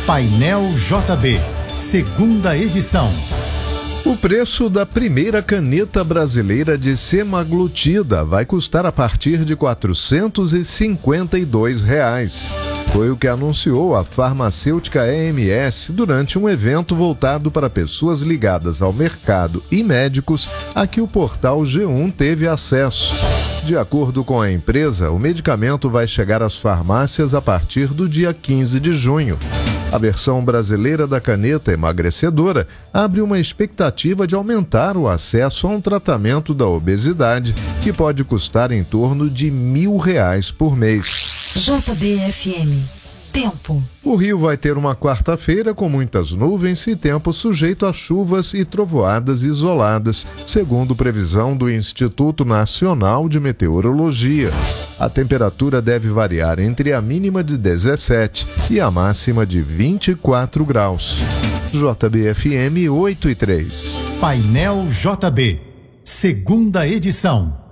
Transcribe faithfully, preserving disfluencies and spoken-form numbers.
Painel J B, segunda edição. O preço da primeira caneta brasileira de semaglutida vai custar a partir de quatrocentos e cinquenta e dois reais. Foi o que anunciou a farmacêutica E M S durante um evento voltado para pessoas ligadas ao mercado e médicos a que o portal G um teve acesso. De acordo com a empresa, o medicamento vai chegar às farmácias a partir do dia quinze de junho. A versão brasileira da caneta emagrecedora abre uma expectativa de aumentar o acesso a um tratamento da obesidade, que pode custar em torno de mil reais por mês. J B F M. Tempo. O Rio vai ter uma quarta-feira com muitas nuvens e tempo sujeito a chuvas e trovoadas isoladas, segundo previsão do Instituto Nacional de Meteorologia. A temperatura deve variar entre a mínima de dezessete e a máxima de vinte e quatro graus. J B F M oito e três. Painel J B, segunda edição.